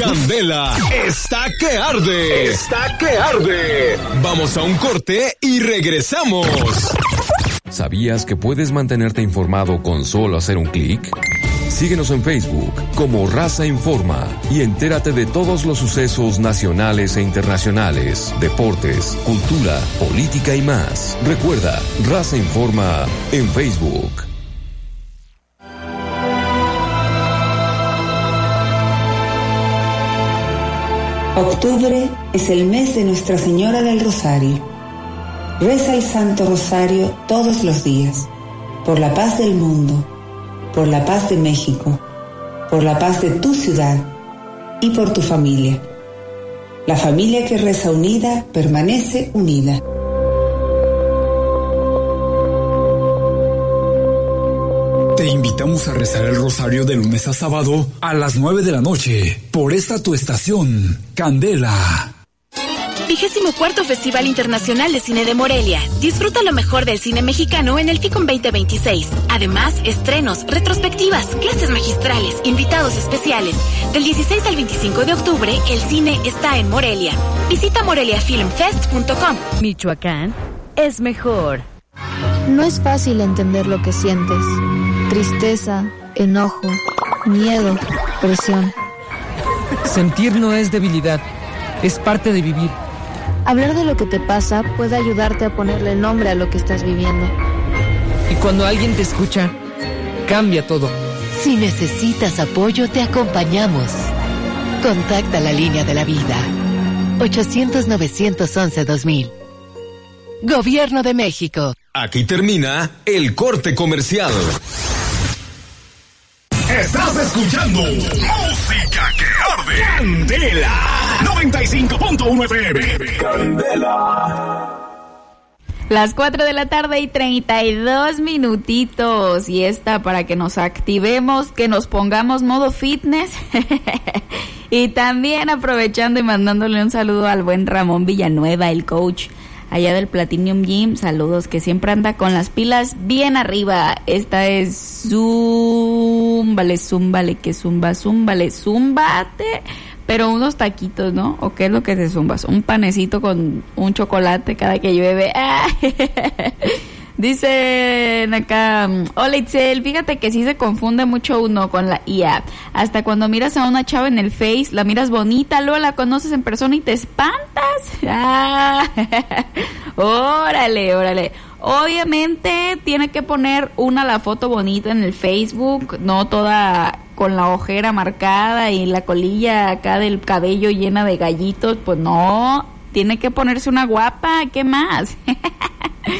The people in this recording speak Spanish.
Candela está que arde. Está que arde. Vamos a un corte y regresamos. ¿Sabías que puedes mantenerte informado con solo hacer un clic? Síguenos en Facebook como Raza Informa y entérate de todos los sucesos nacionales e internacionales, deportes, cultura, política y más. Recuerda, Raza Informa en Facebook. Octubre es el mes de Nuestra Señora del Rosario. Reza el Santo Rosario todos los días, por la paz del mundo, por la paz de México, por la paz de tu ciudad y por tu familia. La familia que reza unida permanece unida. Te invitamos a rezar el rosario de lunes a sábado a las 9 de la noche por esta tu estación, Candela. 24º Festival Internacional de Cine de Morelia. Disfruta lo mejor del cine mexicano en el FICOM 2026. Además, estrenos, retrospectivas, clases magistrales, invitados especiales. Del 16 al 25 de octubre, el cine está en Morelia. Visita moreliafilmfest.com. Michoacán es mejor. No es fácil entender lo que sientes. Tristeza, enojo, miedo, presión. Sentir no es debilidad, es parte de vivir. Hablar de lo que te pasa puede ayudarte a ponerle nombre a lo que estás viviendo. Y cuando alguien te escucha, cambia todo. Si necesitas apoyo, te acompañamos. Contacta la línea de la vida. 800-911-2000. Gobierno de México. Aquí termina el corte comercial. Estás escuchando Música que Arde. Candela 95.1 FM. Candela. Las 4 de la tarde y 32 minutitos. Y esta para que nos activemos, que nos pongamos modo fitness. Y también aprovechando y mandándole un saludo al buen Ramón Villanueva, el coach allá del Platinum Gym. Saludos, que siempre anda con las pilas bien arriba. Esta es zúmbale, que zúmbale, zúmbate. Pero unos taquitos, ¿no? ¿O qué es lo que se zumbas? Un panecito con un chocolate cada que llueve. Dicen acá, hola Itzel, fíjate que sí se confunde mucho uno con la IA. Hasta cuando miras a una chava en el Face, la miras bonita, luego la conoces en persona y te espantas. Órale. Obviamente tiene que poner la foto bonita en el Facebook, no toda con la ojera marcada y la colilla acá del cabello llena de gallitos, pues no, tiene que ponerse una guapa, ¿qué más?